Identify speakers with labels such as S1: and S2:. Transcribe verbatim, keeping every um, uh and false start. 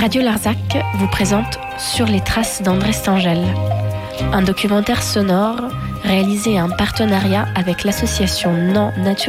S1: Radio Larzac vous présente Sur les traces d'André Stengel, un documentaire sonore réalisé en partenariat avec l'association Non Nature